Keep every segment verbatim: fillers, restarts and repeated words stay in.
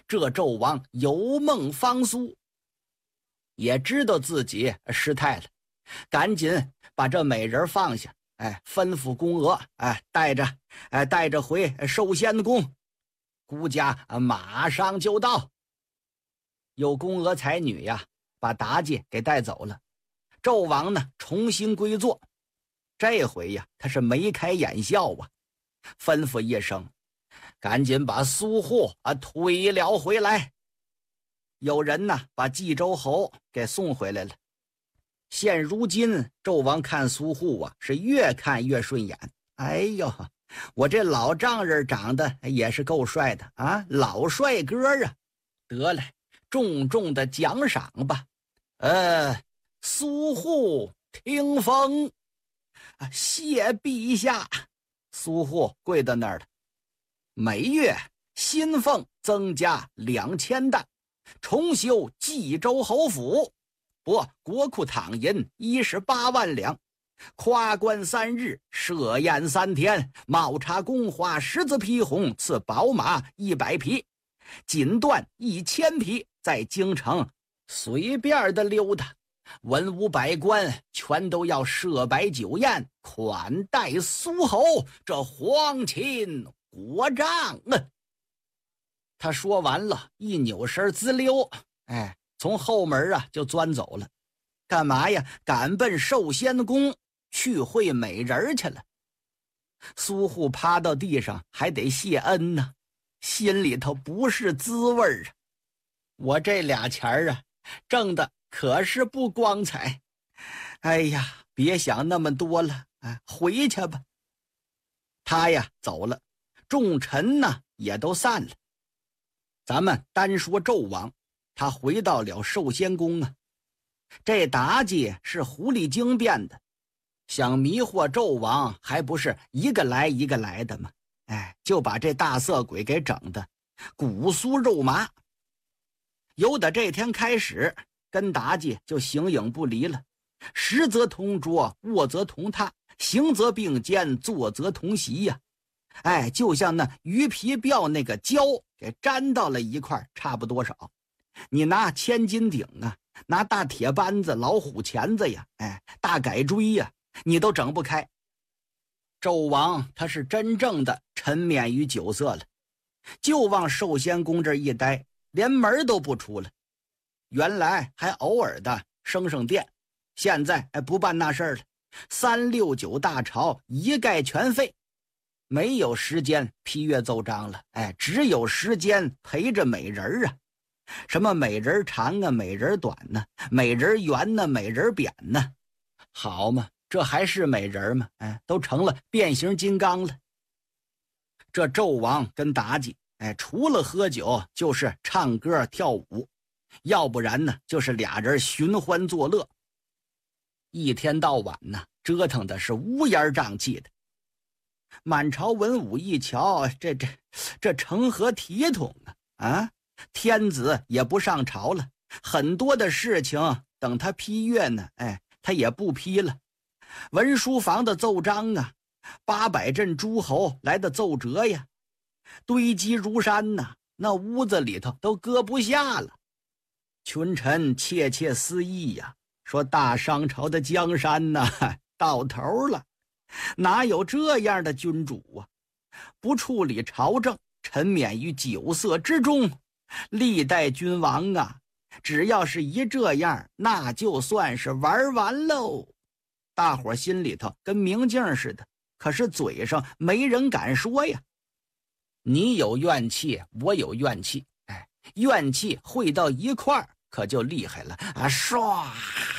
这纣王有梦方苏，也知道自己失态了，赶紧把这美人放下，哎，吩咐宫娥，哎，带着，哎，带着回寿仙宫，孤家马上就到。有宫娥才女呀，把妲己给带走了。纣王呢，重新归坐，这回呀，他是眉开眼笑啊，吩咐一声，赶紧把苏护啊推了回来。有人呢，把冀州侯给送回来了。现如今纣王看苏护啊，是越看越顺眼。哎呦，我这老丈人长得也是够帅的啊，老帅哥啊！得了，重重的奖赏吧。呃，苏护听封，啊，谢陛下。苏护跪到那儿了。每月薪俸增加两千担，重修冀州侯府，拨国库躺银一十八万两，夸官三日，设宴三天，冒茶宫花十字披红，赐宝马一百匹，锦缎一千匹，在京城随便的溜达，文武百官全都要设摆酒宴款待苏侯，这皇亲国丈啊！他说完了，一扭身滋溜，哎，从后门啊就钻走了。干嘛呀？赶奔寿仙宫去会美人去了。苏护趴到地上，还得谢恩呢，心里头不是滋味啊。我这俩钱儿啊，挣的可是不光彩。哎呀，别想那么多了，哎，回去吧。他呀走了，众臣呢也都散了。咱们单说纣王，他回到了寿仙宫啊。这妲己是狐狸精变的，想迷惑纣王，还不是一个来一个来的吗？哎，就把这大色鬼给整的骨酥肉麻。由打这天开始，跟妲己就形影不离了，食则同桌，卧则同榻，行则并肩，坐则同席呀、啊。哎，就像那鱼皮吊那个胶给粘到了一块，差不多少。你拿千斤顶啊，拿大铁扳子、老虎钳子呀，哎，大改锥呀，你都整不开。纣王他是真正的沉湎于酒色了，就往寿仙宫这一待，连门都不出了。原来还偶尔的升升殿，现在哎不办那事儿了，三六九大朝一概全废，没有时间批阅奏章了，哎，只有时间陪着美人啊。什么美人长啊，美人短呢、啊，美人圆呢、啊，美人扁呢、啊，好嘛，这还是美人吗？哎，都成了变形金刚了。这纣王跟妲己，哎，除了喝酒就是唱歌跳舞，要不然呢就是俩人寻欢作乐，一天到晚呢折腾的是乌烟瘴气的。满朝文武一瞧，这这这成何体统啊！啊！天子也不上朝了，很多的事情等他批阅呢，哎，他也不批了。文书房的奏章啊，八百镇诸侯来的奏折呀，堆积如山呐，那屋子里头都搁不下了。群臣窃窃私议呀，说大商朝的江山呐，到头了，哪有这样的君主啊？不处理朝政，沉湎于酒色之中。历代君王啊，只要是一这样，那就算是玩完喽。大伙心里头跟明镜似的，可是嘴上没人敢说呀。你有怨气，我有怨气，哎，怨气汇到一块儿，可就厉害了啊！唰，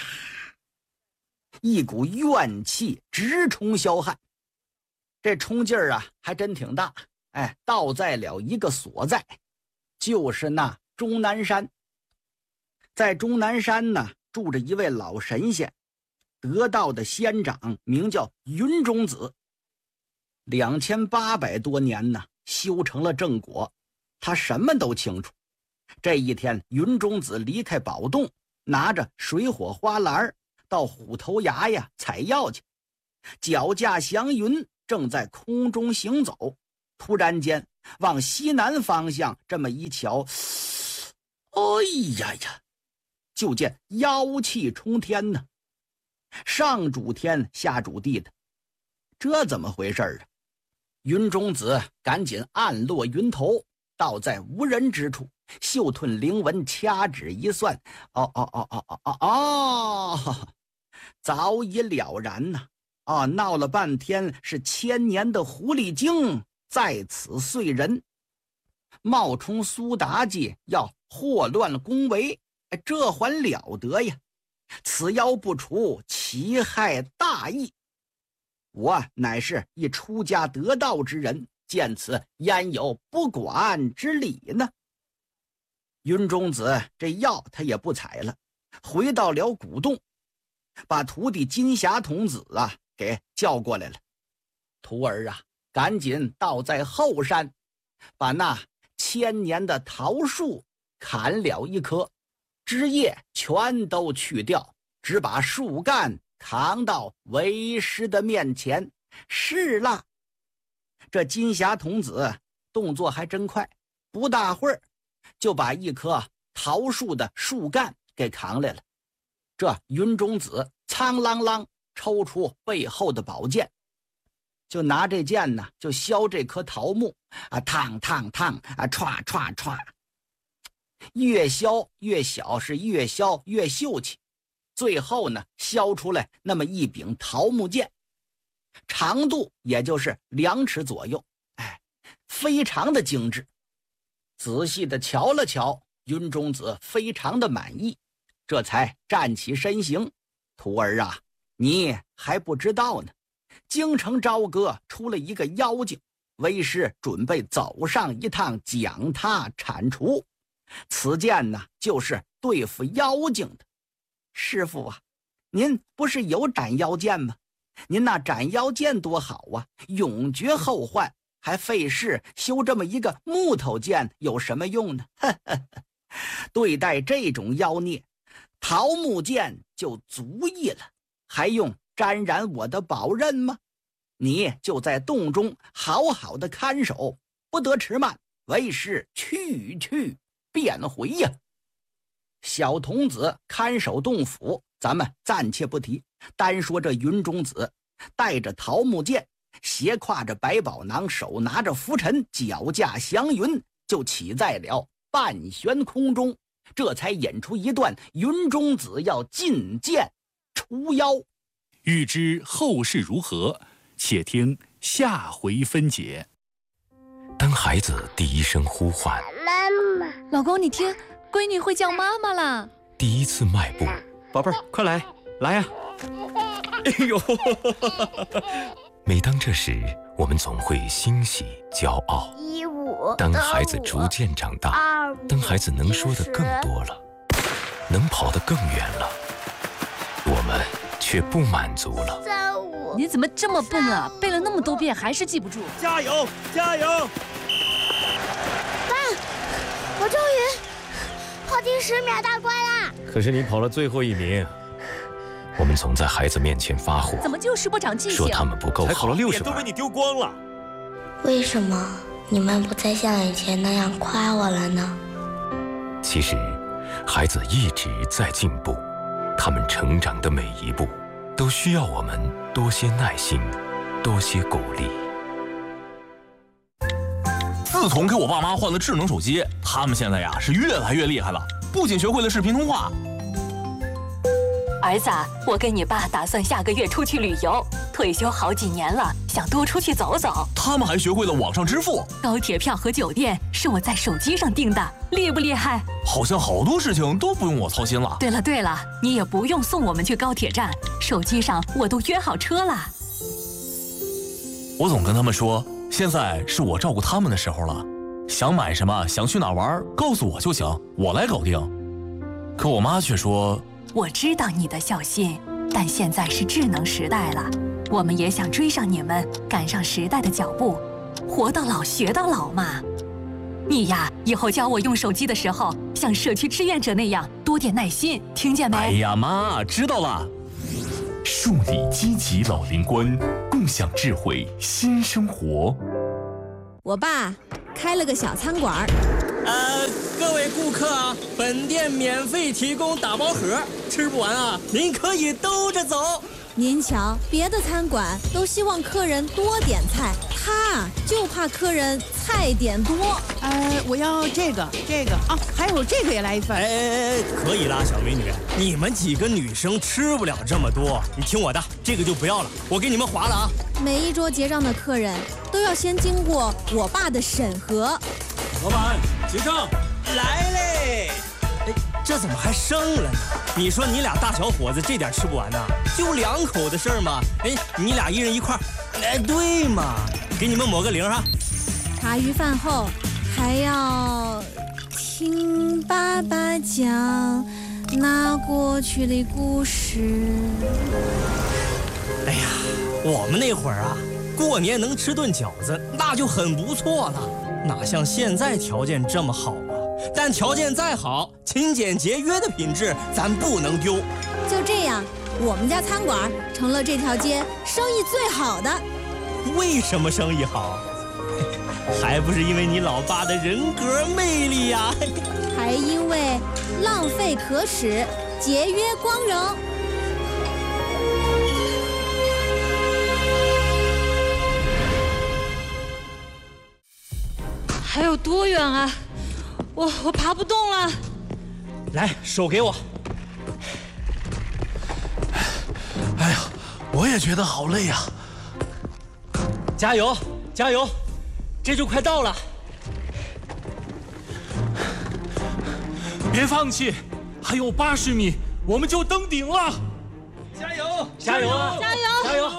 一股怨气直冲霄汉，这冲劲儿啊，还真挺大。哎，倒在了一个所在。就是那终南山。在终南山呢，住着一位老神仙，得道的仙长，名叫云中子。两千八百多年呢，修成了正果，他什么都清楚。这一天，云中子离开宝洞，拿着水火花篮到虎头崖呀采药去，脚驾祥云，正在空中行走，突然间往西南方向这么一瞧， 哎呀呀，就见妖气冲天呢，上主天下主地的，这怎么回事啊？云中子赶紧暗落云头，倒在无人之处，嗅吞灵纹，掐指一算，哦哦哦哦哦哦哦，早已了然呐！啊，闹了半天是千年的狐狸精在此碎人，冒充苏妲己要祸乱宫闱，这还了得呀！此妖不除，其害大矣。我乃是一出家得道之人，见此焉有不管之理呢？云中子这药他也不采了，回到了古洞，把徒弟金霞童子啊给叫过来了。徒儿啊，赶紧倒在后山，把那千年的桃树砍了一棵，枝叶全都去掉，只把树干扛到为师的面前。是啦，这金霞童子动作还真快，不大会儿就把一棵桃树的树干给扛来了。这云中子苍啷啷抽出背后的宝剑，就拿这剑呢，就削这棵桃木啊，烫烫烫啊，歘歘歘，越削越小，是越削越秀气。最后呢，削出来那么一柄桃木剑，长度也就是两尺左右，哎，非常的精致。仔细的瞧了瞧，云中子非常的满意，这才站起身形。徒儿啊，你还不知道呢，京城朝歌出了一个妖精，为师准备走上一趟，将他铲除。此剑呢，就是对付妖精的。师父啊，您不是有斩妖剑吗？您那斩妖剑多好啊，永绝后患，还费事修这么一个木头剑有什么用呢？对待这种妖孽，桃木剑就足矣了，还用沾染我的宝刃吗？你就在洞中好好的看守，不得迟慢，为师去去便回呀。小童子看守洞府咱们暂且不提，单说这云中子带着桃木剑，斜挎着百宝囊，手拿着拂尘，脚驾祥云，就起在了半悬空中，这才演出一段云中子要进剑除妖。 欲知后事如何，且听下回分解。 当孩子第一声呼唤， 妈妈，老公你听，闺女会叫妈妈啦。 第一次迈步， 宝贝儿，快来，来呀！哎呦！ 每当这时，我们总会欣喜、骄傲。 一五， 当孩子逐渐长大，当孩子能说的更多了，能跑得更远了，我们却不满足了。 三五， 你怎么这么笨啊？背了那么多遍还是记不住？ 加油，加油！ 爸，我终于跑第十秒大关啦！ 可是你跑了最后一名。 我们总在孩子面前发火， 怎么就是不长记性？ 说他们不够好， 才考了六十分，都被你丢光了。 为什么你们不再像以前那样夸我了呢？ 其实，孩子一直在进步，他们成长的每一步，都需要我们多些耐心，多些鼓励。 自从给我爸妈换了智能手机，他们现在呀是越来越厉害了，不仅学会了视频通话。 儿子，我跟你爸打算下个月出去旅游，退休好几年了，想多出去走走。 他们还学会了网上支付， 高铁票和酒店是我在手机上订的，厉不厉害？ 好像好多事情都不用我操心了。 对了对了，你也不用送我们去高铁站，手机上我都约好车了。 我总跟他们说，现在是我照顾他们的时候了，想买什么，想去哪玩，告诉我就行，我来搞定。可我妈却说， 我知道你的孝心，但现在是智能时代了，我们也想追上你们，赶上时代的脚步，活到老学到老嘛。你呀，以后教我用手机的时候，像社区志愿者那样多点耐心，听见没？ 哎呀妈，知道了。树立积极老龄观，共享智慧新生活。 我爸开了个小餐馆， 呃，各位顾客。 客啊，本店免费提供打包盒，吃不完啊，您可以兜着走。 您瞧，别的餐馆都希望客人多点菜，他就怕客人菜点多。 呃，我要这个，这个啊，还有这个也来一份。 哎哎哎，可以啦，小美女，你们几个女生吃不了这么多，你听我的，这个就不要了，我给你们划了啊。 每一桌结账的客人都要先经过我爸的审核。 老板，结账来嘞！哎，这怎么还剩了呢？你说你俩大小伙子这点吃不完呐？就两口的事儿嘛。哎，你俩一人一块儿，哎，对嘛，给你们抹个零哈。 茶余饭后还要听爸爸讲那过去的故事。 哎呀，我们那会儿啊，过年能吃顿饺子那就很不错了，哪像现在条件这么好啊？但条件再好，勤俭节约的品质咱不能丢。 就这样，我们家餐馆成了这条街生意最好的。 为什么生意好？还不是因为你老爸的人格魅力呀、啊！ 还因为浪费可耻，节约光荣。 还有多远啊？我我爬不动了。 来，手给我。 哎呀，我也觉得好累呀、 啊！加油，加油！这就快到了。 别放弃，还有八十米，我们就登顶了。 加油！加油！ 加油！ 加油！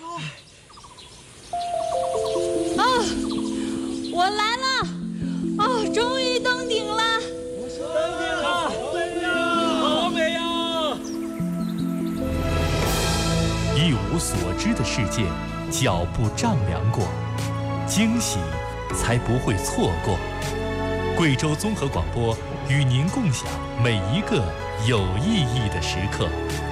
啊！我来了！哦，终于登顶了！ 登顶了！好美呀！ 一无所知的世界，脚步丈量过，惊喜才不会错过。贵州综合广播与您共享每一个有意义的时刻。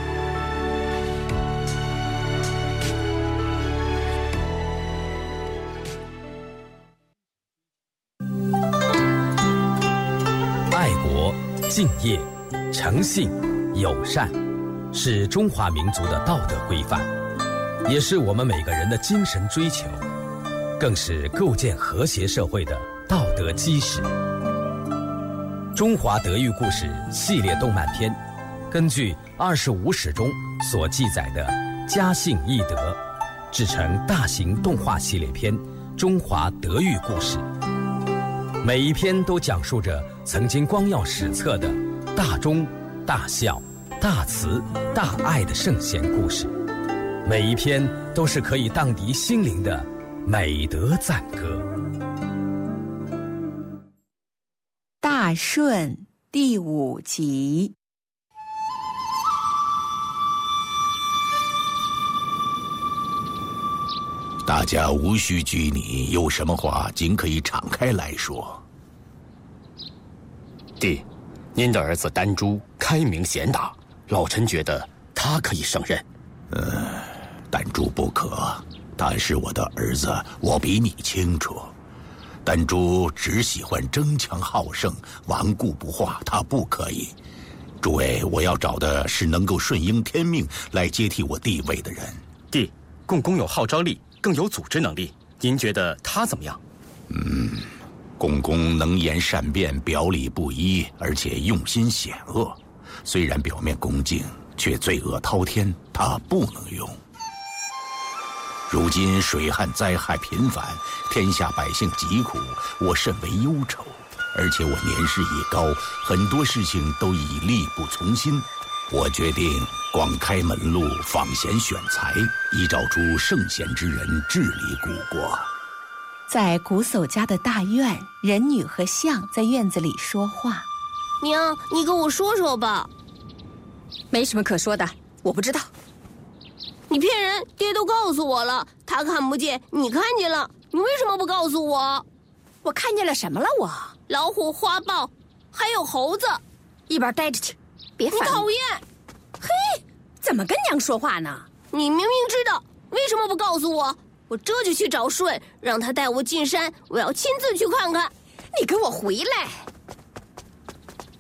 敬业、诚信、友善，是中华民族的道德规范，也是我们每个人的精神追求，更是构建和谐社会的道德基石。中华德育故事系列动漫片，根据二十五史中所记载的家信义德，制成大型动画系列片《中华德育故事》。每一篇都讲述着曾经光耀史册的大忠、大孝、大慈、大爱的圣贤故事，每一篇都是可以荡涤心灵的美德赞歌。 大顺第五集。 大家无需拘泥，有什么话尽可以敞开来说。 弟，您的儿子丹珠开明贤达，老臣觉得他可以胜任。 嗯，丹珠不可，他是我的儿子，我比你清楚。丹珠只喜欢争强好胜，顽固不化，他不可以。诸位，我要找的是能够顺应天命来接替我地位的人。 弟，共工有号召力，更有组织能力，您觉得他怎么样？ 嗯，共工能言善辩，表里不一，而且用心险恶。虽然表面恭敬，却罪恶滔天，他不能用。如今水旱灾害频繁，天下百姓疾苦，我甚为忧愁。而且我年事已高，很多事情都已力不从心。我决定广开门路，访贤选才，以找出圣贤之人治理古国。 在瞽叟家的大院，人女和象在院子里说话。 娘，你跟我说说吧。 没什么可说的，我不知道。 你骗人，爹都告诉我了，他看不见，你看见了，你为什么不告诉我？ 我看见了什么了？我老虎、花豹，还有猴子。 一边待着去，别烦我。 你讨厌！ 嘿，怎么跟娘说话呢？ 你明明知道，为什么不告诉我？我这就去找舜，让他带我进山，我要亲自去看看。 你给我回来！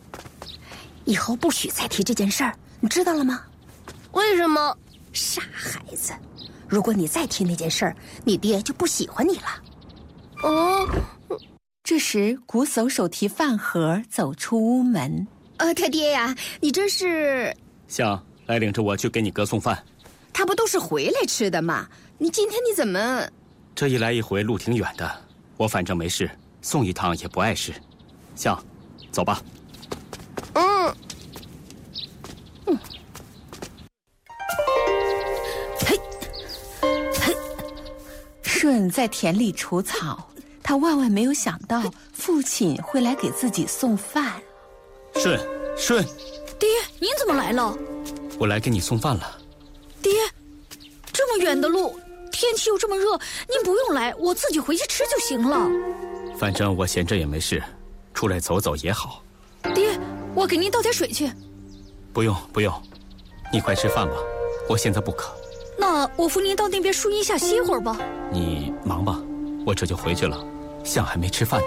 以后不许再提这件事儿，你知道了吗？ 为什么？ 傻孩子，如果你再提那件事儿，你爹就不喜欢你了。 哦。 这时，瞽叟手提饭盒走出屋门。 呃，他爹呀，你这是？ 向来领着我去给你哥送饭。 他不都是回来吃的吗？你今天你怎么？ 这一来一回路挺远的，我反正没事，送一趟也不碍事。向，走吧。 嗯。 嗯。嘿，嘿。 舜在田里除草。他万万没有想到父亲会来给自己送饭。 舜，舜， 爹，您怎么来了？ 我来给你送饭了。 爹，这么远的路，天气又这么热，您不用来，我自己回去吃就行了。 反正我闲着也没事，出来走走也好。 爹，我给您倒点水去。 不用不用，你快吃饭吧，我现在不渴。 那我扶您到那边树荫下歇会儿吧。 你忙吧，我这就回去了。向还没吃饭呢，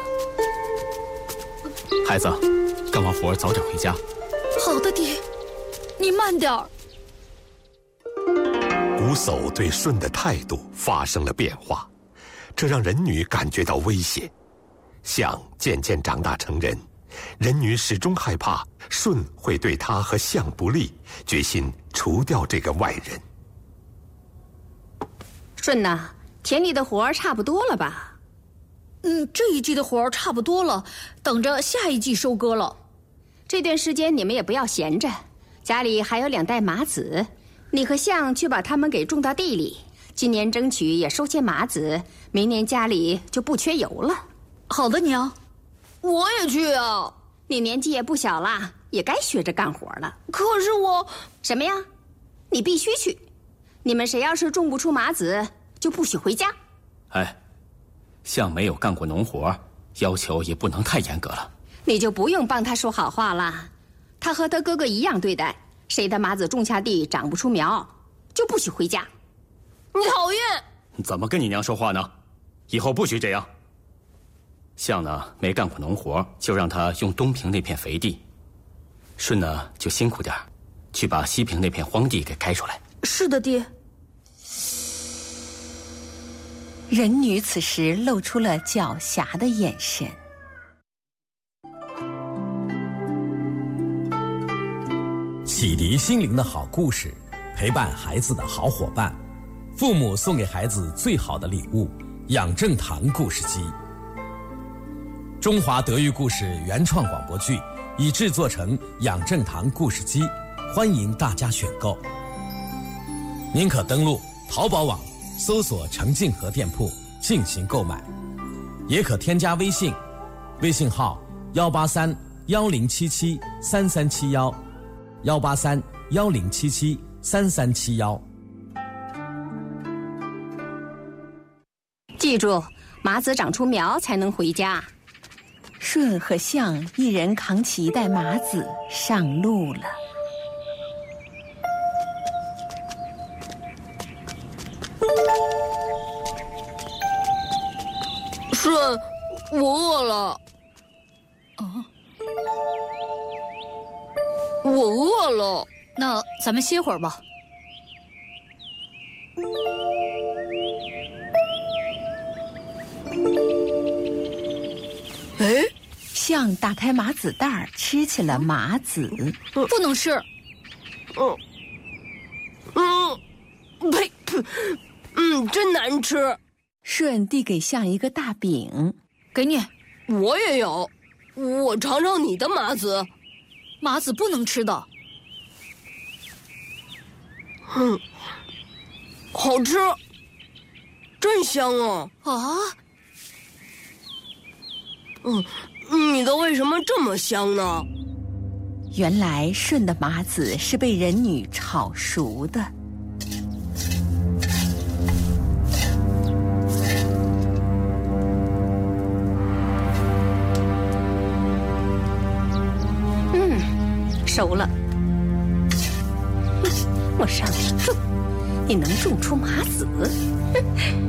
孩子，干完活早点回家。 好的，爹，你慢点儿。 瞽叟对舜的态度发生了变化，这让人女感觉到威胁。象渐渐长大成人，人女始终害怕舜会对她和象不利，决心除掉这个外人。 舜呐，田里的活儿差不多了吧？ 嗯，这一季的活儿差不多了，等着下一季收割了。 这段时间你们也不要闲着，家里还有两袋麻籽，你和象去把它们给种到地里。今年争取也收些麻籽，明年家里就不缺油了。 好的，娘，我也去啊。 你年纪也不小啦，也该学着干活了。 可是我…… 什么呀？你必须去。你们谁要是种不出麻籽，就不许回家。 哎。象没有干过农活，要求也不能太严格了。 你就不用帮他说好话了，他和他哥哥一样对待，谁的麻籽种下地长不出苗，就不许回家。 你讨厌！ 你怎么跟你娘说话呢？以后不许这样。象呢没干过农活，就让他用东平那片肥地。舜呢就辛苦点，去把西平那片荒地给开出来。 是的，爹。 人女此时露出了狡黠的眼神。 启迪心灵的好故事，陪伴孩子的好伙伴，父母送给孩子最好的礼物——养正堂故事机。中华德育故事原创广播剧已制作成养正堂故事机，欢迎大家选购。您可登录淘宝网搜索程静和店铺进行购买，也可添加微信，微信号幺八三幺零七七三三七幺，幺八三幺零七七三三七幺。 记住，麻籽长出苗才能回家。 舜和象一人扛起一袋麻籽上路了。 舜，我饿了。哦，我饿了。那咱们歇会儿吧。 哎，象打开麻籽袋儿，吃起了麻籽。 不能吃。 嗯，嗯，呸，嗯，真难吃。 舜递给象一个大饼， 给你。 我也有，我尝尝你的麻籽。 麻籽不能吃的。 嗯，好吃，真香啊！ 啊？ 嗯，你的为什么这么香呢？ 原来舜的麻籽是被人女炒熟的。 熟了，我上你种，你能种出麻籽？